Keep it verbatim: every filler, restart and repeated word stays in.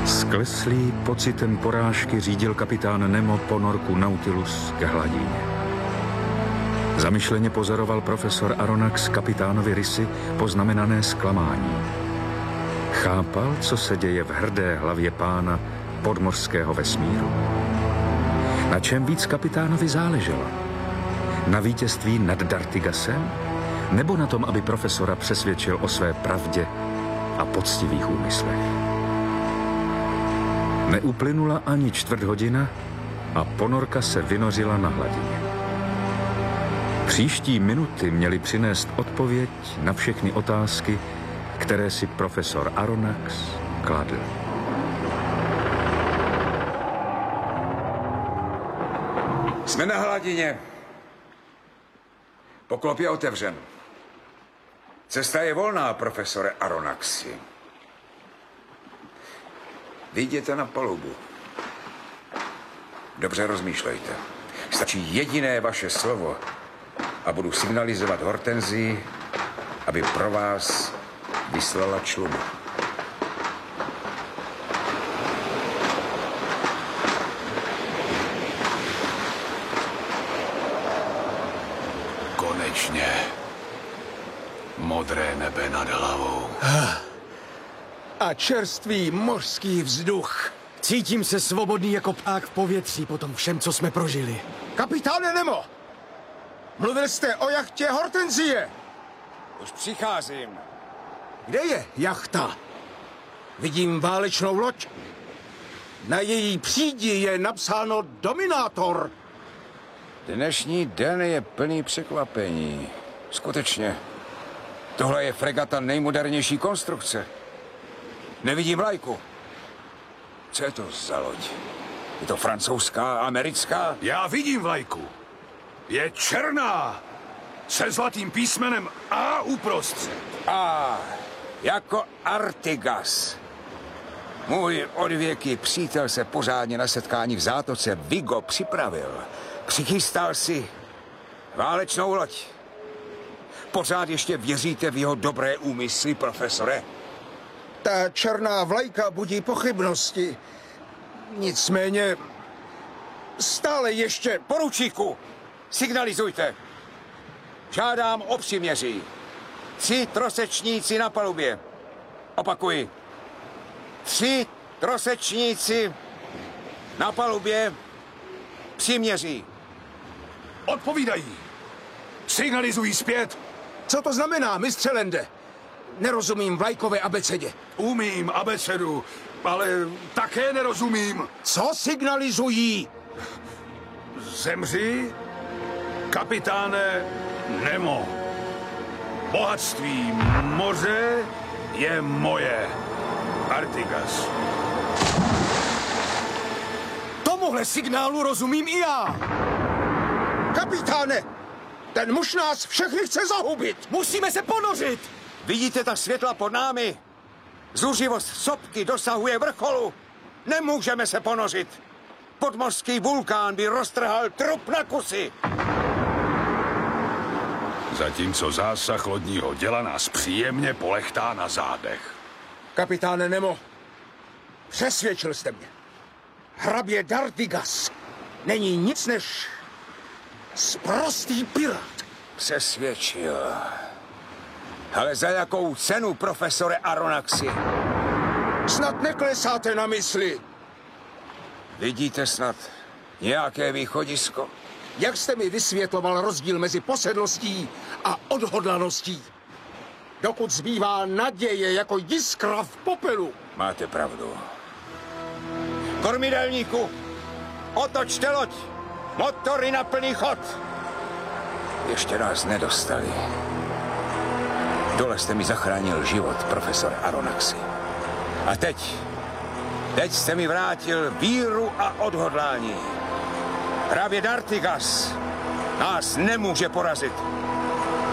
Skleslý pocitem porážky řídil kapitán Nemo ponorku Nautilus k hladině. Zamyšleně pozoroval profesor Aronnax kapitánovi rysy poznamenané zklamání. Chápal, co se děje v hrdé hlavě pána podmořského vesmíru. Na čem víc kapitánovi záleželo? Na vítězství nad D'Artigasem? Nebo na tom, aby profesora přesvědčil o své pravdě a poctivých úmyslech? Neuplynula ani čtvrt hodina a ponorka se vynořila na hladině. Příští minuty měly přinést odpověď na všechny otázky, které si profesor Aronnax kladl. Jsme na hladině. Poklop je otevřen. Cesta je volná, profesore Aronnaxi. Vyjděte na palubu. Dobře rozmýšlejte. Stačí jediné vaše slovo a budu signalizovat Hortenzii, aby pro vás vyslala čluny. Konečně. Modré nebe nad hlavou. A čerstvý mořský vzduch. Cítím se svobodný jako pták v povětří po tom všem, co jsme prožili. Kapitáne Nemo! Mluvil jste o jachtě Hortenzie. Už přicházím. Kde je jachta? Vidím válečnou loď. Na její přídi je napsáno Dominátor. Dnešní den je plný překvapení. Skutečně. Tohle je fregata nejmodernější konstrukce. Nevidím vlajku. Co je to za loď? Je to francouzská, americká? Já vidím vlajku. Je černá. Se zlatým písmenem A uprostřed. A jako Artigas. Můj odvěký přítel se pořádně na setkání v zátoce Vigo připravil. Přichystal si válečnou loď. Pořád ještě věříte v jeho dobré úmysly, profesore? Ta černá vlajka budí pochybnosti. Nicméně stále ještě... Poručíku, signalizujte. Žádám o příměří. Tři trosečníci na palubě. Opakuji. Tři trosečníci na palubě příměří. Odpovídají. Signalizují zpět. Co to znamená, mistře Lende? Nerozumím vlajkové abecedě. Umím abecedu, ale také nerozumím. Co signalizují? Zemři, kapitáne Nemo. Bohatství moře je moje. Artigas. Tomuhle signálu rozumím i já. Kapitáne, ten muž nás všechny chce zahubit. Musíme se ponořit. Vidíte ta světla pod námi? Zuřivost sopky dosahuje vrcholu. Nemůžeme se ponořit. Podmořský vulkán by roztrhal trup na kusy. Zatímco zásah lodního děla nás příjemně polechtá na zádech. Kapitáne Nemo, přesvědčil jste mě. Hrabě D'Artigas není nic než sprostý pirát. Přesvědčil. Ale za jakou cenu, profesore Aronnaxi? Snad neklesáte na mysli. Vidíte snad nějaké východisko? Jak jste mi vysvětloval rozdíl mezi posedlostí a odhodlaností? Dokud zbývá naděje jako jiskra v popelu. Máte pravdu. Kormidelníku, otočte loď. Motory na plný chod. Ještě nás nedostali. Dole jste mi zachránil život, profesor Aronnaxi. A teď, teď jste mi vrátil víru a odhodlání. Hrabě D'Artigas nás nemůže porazit.